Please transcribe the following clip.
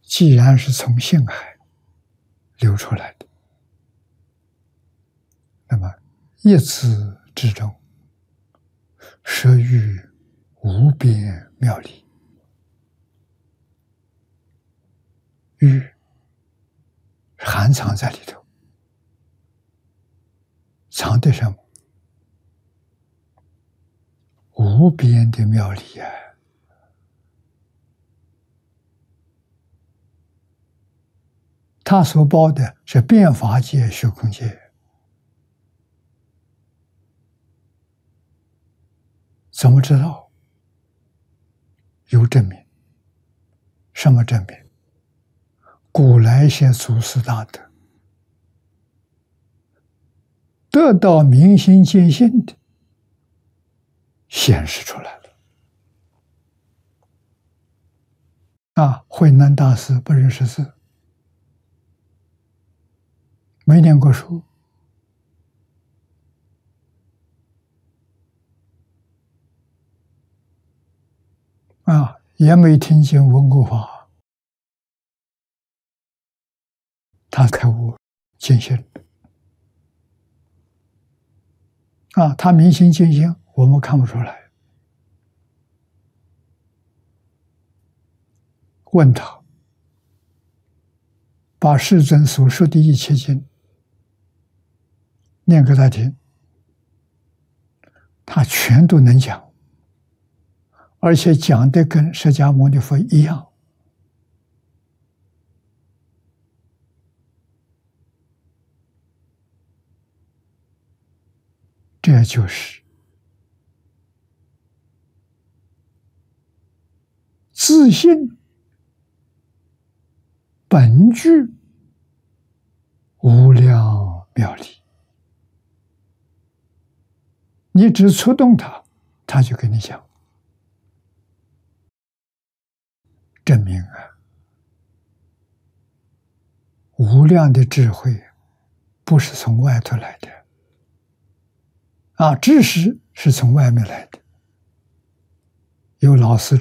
既然是从性海流出来的，那么一字之中，摄于无边妙理。欲含藏在里头，藏的什么？无边的妙理啊！他所报的是变法界、虚空界，怎么知道？有证明。什么证明？古来些祖师大德得到明心见性的，显示出来了。慧能大师不认识字，没念过书，也没听见闻过法，他开悟见性。他明心见性，我们看不出来。问他，把世尊所说的一切经念给他听，他全都能讲，而且讲的跟释迦牟尼佛一样。这就是自信本具无量妙理。你只触动它，它就跟你讲，证明无量的智慧不是从外头来的。知识是从外面来的，有老师